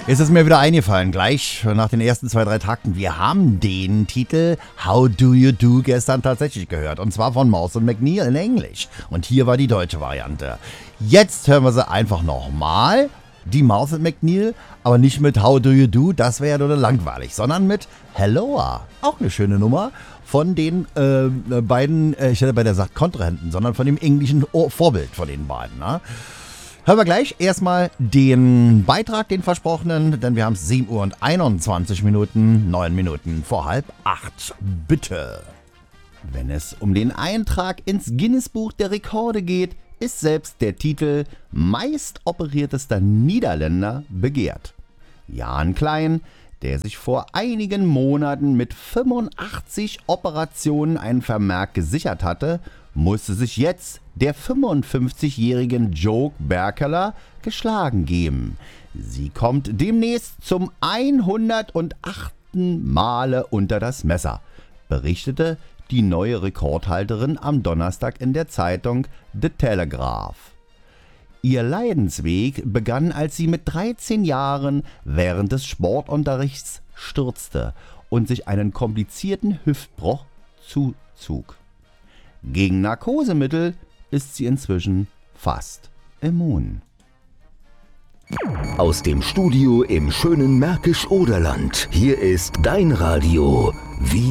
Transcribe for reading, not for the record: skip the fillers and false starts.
Jetzt ist mir wieder eingefallen, gleich nach den ersten 2, 3 Takten. Wir haben den Titel How Do You Do gestern tatsächlich gehört. Und zwar von Mouse und McNeil in Englisch. Und hier war die deutsche Variante. Jetzt hören wir sie einfach nochmal. Die Mouse und McNeil, aber nicht mit How Do You Do, das wäre ja nur langweilig, sondern mit Helloa. Auch eine schöne Nummer von den beiden, ich hätte bei der gesagt Kontrahenten, sondern von dem englischen Vorbild von den beiden. Ne? Hören wir gleich erstmal den Beitrag, den versprochenen, denn wir haben es 7 Uhr und 21 Minuten, 9 Minuten vor 7:30. Bitte. Wenn es um den Eintrag ins Guinness-Buch der Rekorde geht, ist selbst der Titel meist operiertester Niederländer begehrt. Jan Klein, der sich vor einigen Monaten mit 85 Operationen einen Vermerk gesichert hatte, musste sich jetzt der 55-jährigen Joke Berkeler geschlagen geben. Sie kommt demnächst zum 108. Male unter das Messer, berichtete die neue Rekordhalterin am Donnerstag in der Zeitung The Telegraph. Ihr Leidensweg begann, als sie mit 13 Jahren während des Sportunterrichts stürzte und sich einen komplizierten Hüftbruch zuzog. Gegen Narkosemittel ist sie inzwischen fast immun. Aus dem Studio im schönen Märkisch-Oderland. Hier ist dein Radio.